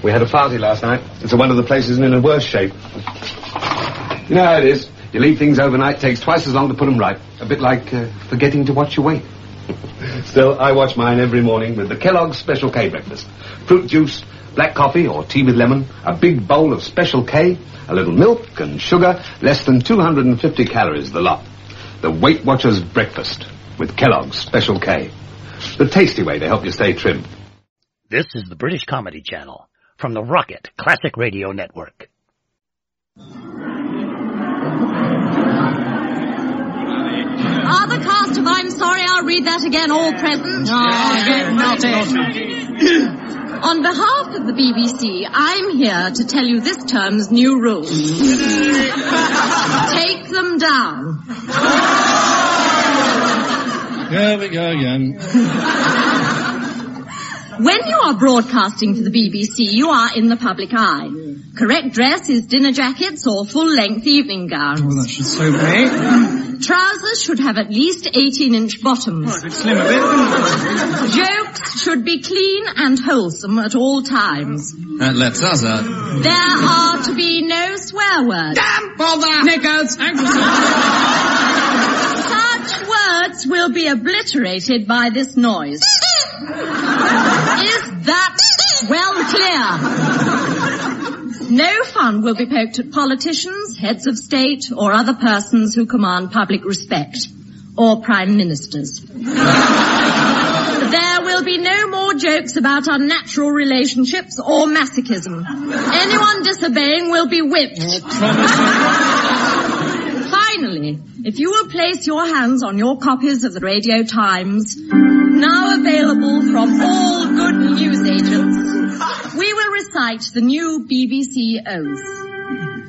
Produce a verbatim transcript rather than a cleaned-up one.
We had a party last night, and so one of the places is in a worse shape. You know how it is. You leave things overnight, takes twice as long to put them right. A bit like uh, forgetting to watch your weight. Still, I watch mine every morning with the Kellogg's Special K breakfast. Fruit juice, black coffee or tea with lemon, a big bowl of Special K, a little milk and sugar, less than two hundred fifty calories the lot. The Weight Watchers breakfast with Kellogg's Special K. The tasty way to help you stay trim. This is the British Comedy Channel from the Rocket Classic Radio Network. Are the cast of I'm Sorry, I'll Read That Again all present? Oh, get naughty. On behalf of the B B C, I'm here to tell you this term's new rules. Take them down. Here we go again. When you are broadcasting for the B B C, you are in the public eye. Correct dress is dinner jackets or full-length evening gowns. Oh, that should sober me. Trousers should have at least eighteen-inch bottoms. Oh, it's slim a bit. Jokes should be clean and wholesome at all times. That lets us out. There are to be no swear words. Damn bother! Knickers! Such words will be obliterated by this noise. Is that well clear? No fun will be poked at politicians, heads of state, or other persons who command public respect, or prime ministers. There will be no more jokes about unnatural relationships or masochism. Anyone disobeying will be whipped. Finally, if you will place your hands on your copies of the Radio Times, now available from all good newsagents, we will recite the new B B C oath.